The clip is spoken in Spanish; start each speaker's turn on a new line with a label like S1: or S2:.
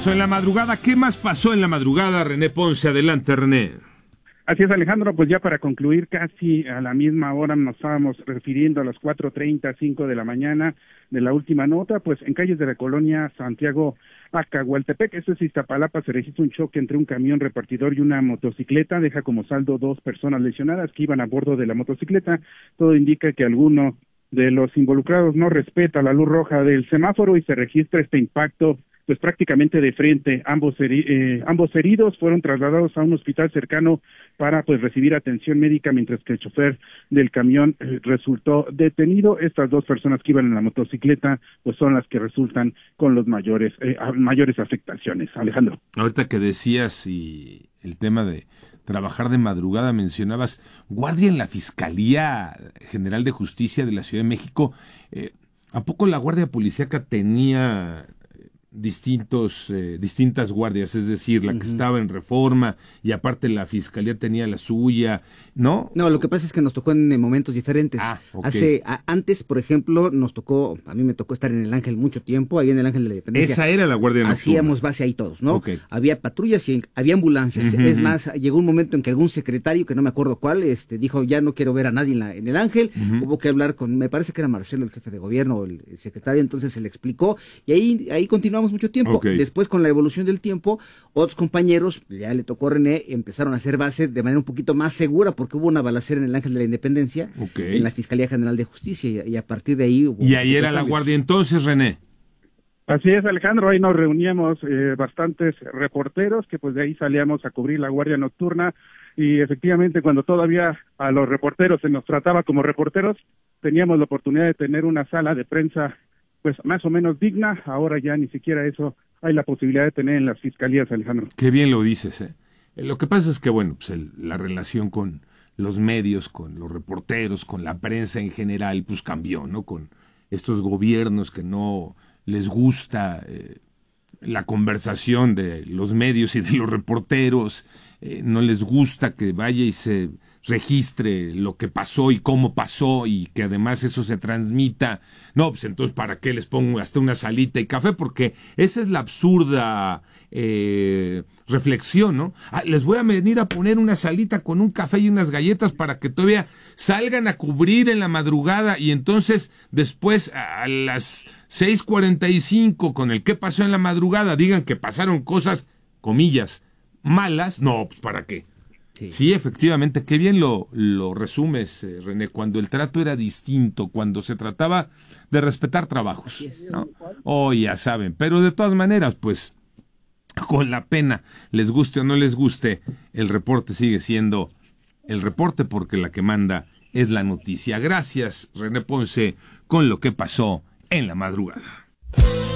S1: pasó en la madrugada? ¿Qué más pasó en la madrugada, René Ponce? Adelante, René.
S2: Así es, Alejandro, pues ya para concluir, casi a la misma hora nos estábamos refiriendo a las 4:30, 5 de la mañana de la última nota, pues en calles de la colonia Santiago Acahualtepec, esto es Iztapalapa, se registra un choque entre un camión repartidor y una motocicleta, deja como saldo 2 personas lesionadas que iban a bordo de la motocicleta. Todo indica que alguno de los involucrados no respeta la luz roja del semáforo y se registra este impacto pues prácticamente de frente. Ambos heridos fueron trasladados a un hospital cercano para pues recibir atención médica, mientras que el chofer del camión resultó detenido. Estas 2 personas que iban en la motocicleta pues son las que resultan con los mayores afectaciones. Alejandro.
S1: Ahorita que decías y el tema de trabajar de madrugada, mencionabas guardia en la Fiscalía General de Justicia de la Ciudad de México. ¿A poco la Guardia Policíaca tenía distintas guardias? Es decir, la que estaba en Reforma y aparte la Fiscalía tenía la suya, ¿no?
S3: No, lo que pasa es que nos tocó en momentos diferentes.
S1: Okay.
S3: Antes, por ejemplo, a mí me tocó estar en el Ángel mucho tiempo, ahí en el Ángel de la Independencia.
S1: Esa era la Guardia Nocturna.
S3: Hacíamos base ahí todos, ¿no?
S1: Okay.
S3: Había patrullas y había ambulancias. Es más, llegó un momento en que algún secretario, que no me acuerdo cuál, dijo, ya no quiero ver a nadie en el Ángel. Hubo que hablar me parece que era Marcelo, el jefe de gobierno, o el secretario, entonces se le explicó, y ahí continuamos mucho tiempo.
S1: Okay.
S3: Después, con la evolución del tiempo, otros compañeros, ya le tocó a René, empezaron a hacer base de manera un poquito más segura, porque hubo una balacera en el Ángel de la Independencia, en la Fiscalía General de Justicia, y a partir de ahí hubo...
S1: Y ahí era la guardia entonces, René.
S2: Así es, Alejandro, ahí nos reuníamos bastantes reporteros, que pues de ahí salíamos a cubrir la guardia nocturna, y efectivamente cuando todavía a los reporteros se nos trataba como reporteros, teníamos la oportunidad de tener una sala de prensa pues más o menos digna. Ahora ya ni siquiera eso hay la posibilidad de tener en las fiscalías, Alejandro.
S1: Qué bien lo dices, ¿eh? Lo que pasa es que, bueno, pues la relación con los medios, con los reporteros, con la prensa en general, pues cambió, ¿no? Con estos gobiernos que no les gusta la conversación de los medios y de los reporteros, no les gusta que vaya y se registre lo que pasó y cómo pasó y que además eso se transmita. No, pues entonces ¿para qué les pongo hasta una salita y café? Porque esa es la absurda reflexión, ¿no? Les voy a venir a poner una salita con un café y unas galletas para que todavía salgan a cubrir en la madrugada y entonces después a las 6:45 con el qué pasó en la madrugada digan que pasaron cosas, comillas, malas. No, pues ¿para qué? Sí, efectivamente, qué bien lo resumes, René, cuando el trato era distinto, cuando se trataba de respetar trabajos, ¿no? Ya saben, pero de todas maneras, pues, con la pena, les guste o no les guste, el reporte sigue siendo el reporte porque la que manda es la noticia. Gracias, René Ponce, con lo que pasó en la madrugada.